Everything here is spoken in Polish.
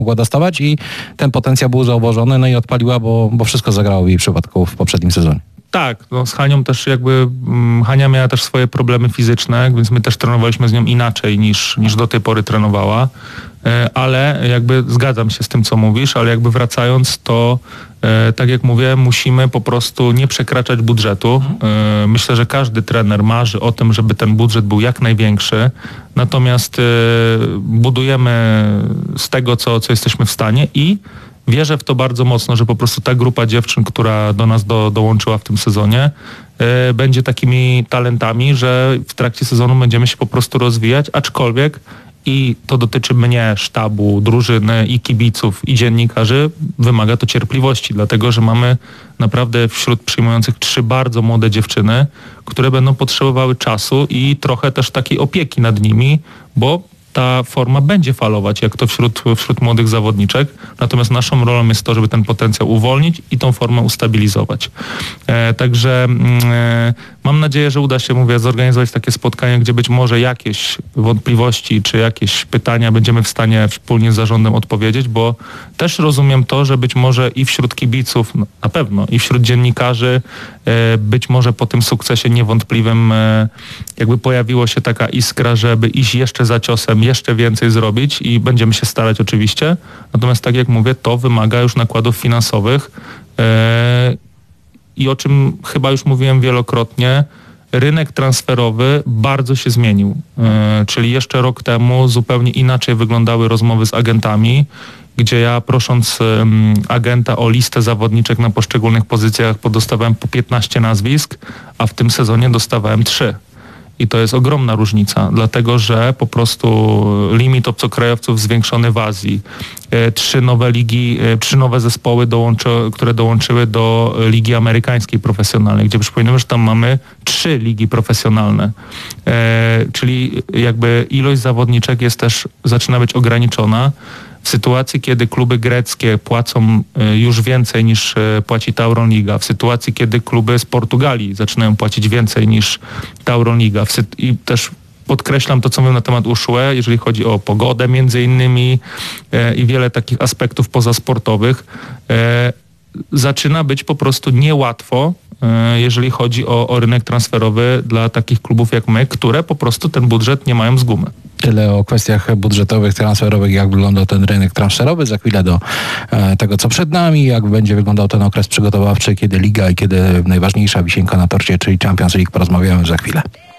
mogła dostawać i ten potencjał był zauważony, no i odpaliła, bo wszystko zagrało w jej przypadku w poprzednim sezonie. Tak, no z Hanią też jakby, Hania miała też swoje problemy fizyczne, więc my też trenowaliśmy z nią inaczej niż do tej pory trenowała, ale jakby zgadzam się z tym, co mówisz, ale jakby wracając, to tak jak mówię, musimy po prostu nie przekraczać budżetu. Myślę, że każdy trener marzy o tym, żeby ten budżet był jak największy, natomiast budujemy z tego, co jesteśmy w stanie i wierzę w to bardzo mocno, że po prostu ta grupa dziewczyn, która do nas dołączyła w tym sezonie, będzie takimi talentami, że w trakcie sezonu będziemy się po prostu rozwijać, aczkolwiek i to dotyczy mnie, sztabu, drużyny i kibiców i dziennikarzy, wymaga to cierpliwości, dlatego że mamy naprawdę wśród przyjmujących 3 bardzo młode dziewczyny, które będą potrzebowały czasu i trochę też takiej opieki nad nimi, bo ta forma będzie falować, jak to wśród młodych zawodniczek. Natomiast naszą rolą jest to, żeby ten potencjał uwolnić i tą formę ustabilizować. Także mam nadzieję, że uda się, zorganizować takie spotkanie, gdzie być może jakieś wątpliwości czy jakieś pytania będziemy w stanie wspólnie z zarządem odpowiedzieć, bo też rozumiem to, że być może i wśród kibiców, na pewno, i wśród dziennikarzy, być może po tym sukcesie niewątpliwym jakby pojawiło się taka iskra, żeby iść jeszcze za ciosem, jeszcze więcej zrobić i będziemy się starać oczywiście. Natomiast tak jak mówię, to wymaga już nakładów finansowych i o czym chyba już mówiłem wielokrotnie, rynek transferowy bardzo się zmienił. Czyli jeszcze rok temu zupełnie inaczej wyglądały rozmowy z agentami, gdzie ja prosząc agenta o listę zawodniczek na poszczególnych pozycjach dostawałem po 15 nazwisk, a w tym sezonie dostawałem 3. I to jest ogromna różnica, dlatego że po prostu limit obcokrajowców zwiększony w Azji. 3 nowe ligi, 3 nowe zespoły, które dołączyły do Ligi Amerykańskiej Profesjonalnej, gdzie przypominam, że tam mamy 3 ligi profesjonalne. Czyli jakby ilość zawodniczek zaczyna być ograniczona. W sytuacji, kiedy kluby greckie płacą już więcej niż płaci Tauron Liga, w sytuacji, kiedy kluby z Portugalii zaczynają płacić więcej niż Tauron Liga i też podkreślam to, co mówię na temat USUE, jeżeli chodzi o pogodę między innymi i wiele takich aspektów pozasportowych, zaczyna być po prostu niełatwo, jeżeli chodzi o rynek transferowy dla takich klubów jak my, które po prostu ten budżet nie mają z gumy. Tyle o kwestiach budżetowych, transferowych, jak wygląda ten rynek transferowy. Za chwilę do tego, co przed nami, jak będzie wyglądał ten okres przygotowawczy, kiedy Liga i kiedy najważniejsza wisienka na torcie, czyli Champions League, porozmawiamy za chwilę.